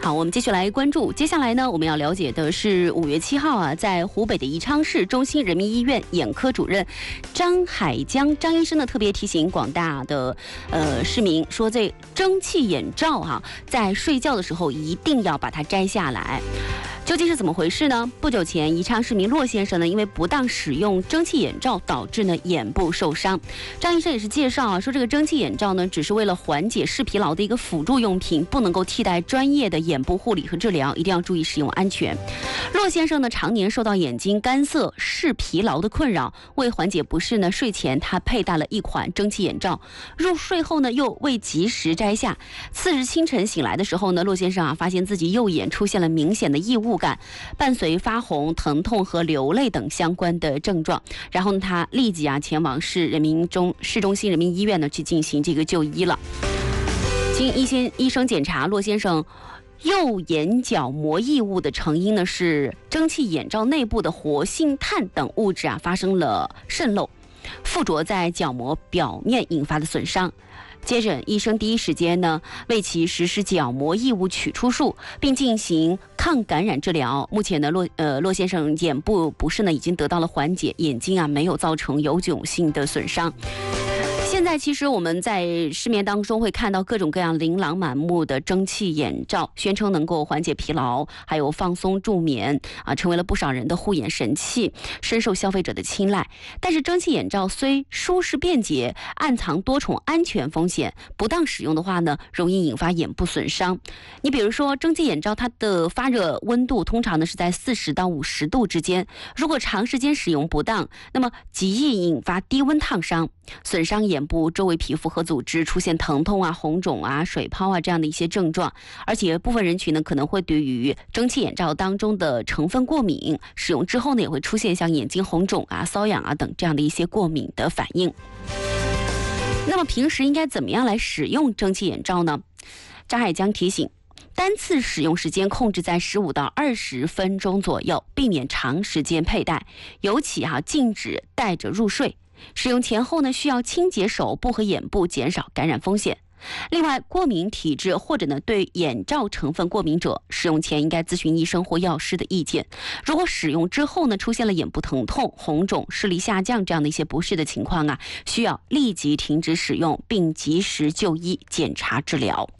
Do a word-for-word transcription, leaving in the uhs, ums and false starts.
好，我们继续来关注。接下来呢，我们要了解的是五月七号啊，在湖北的宜昌市中心人民医院眼科主任张海江张医生呢，特别提醒广大的呃市民说，这蒸汽眼罩哈、啊，在睡觉的时候一定要把它摘下来。究竟是怎么回事呢？不久前，宜昌市民骆先生呢，因为不当使用蒸汽眼罩，导致呢眼部受伤。张医生也是介绍啊，说这个蒸汽眼罩呢，只是为了缓解视疲劳的一个辅助用品，不能够替代专业的眼部护理和治疗，一定要注意使用安全。骆先生呢，常年受到眼睛干涩、视疲劳的困扰，为缓解不适呢，睡前他佩戴了一款蒸汽眼罩，入睡后呢，又未及时摘下。次日清晨醒来的时候呢，骆先生啊，发现自己右眼出现了明显的异物感，伴随发红、疼痛和流泪等相关的症状。然后呢，他立即啊前往市人民中市中心人民医院呢去进行这个就医了。经医先医生检查，骆先生右眼角膜异物的成因呢是蒸汽眼罩内部的活性炭等物质啊发生了渗漏，附着在角膜表面引发的损伤。接着，医生第一时间呢为其实施角膜异物取出术，并进行抗感染治疗。目前呢，骆呃骆先生眼部不适呢已经得到了缓解，眼睛啊没有造成永久性的损伤。现在其实我们在市面当中会看到各种各样琳琅满目的蒸汽眼罩，宣称能够缓解疲劳，还有放松助眠啊，成为了不少人的护眼神器，深受消费者的青睐。但是蒸汽眼罩虽舒适便捷，暗藏多重安全风险，不当使用的话呢，容易引发眼部损伤。你比如说，蒸汽眼罩它的发热温度通常呢是在四十到五十度之间，如果长时间使用不当，那么极易引发低温烫伤，损伤眼部周围皮肤和组织，出现疼痛啊、红肿啊、水泡啊这样的一些症状。而且部分人群呢可能会对于蒸汽眼罩当中的成分过敏，使用之后呢也会出现像眼睛红肿啊、瘙痒啊等这样的一些过敏的反应。那么平时应该怎么样来使用蒸汽眼罩呢？张海江提醒，单次使用时间控制在十五到二十分钟左右，避免长时间佩戴，尤其哈、啊、禁止戴着入睡。使用前后呢，需要清洁手部和眼部，减少感染风险。另外，过敏体质或者呢对眼罩成分过敏者，使用前应该咨询医生或药师的意见。如果使用之后呢出现了眼部疼痛、红肿、视力下降这样的一些不适的情况啊，需要立即停止使用，并及时就医检查治疗。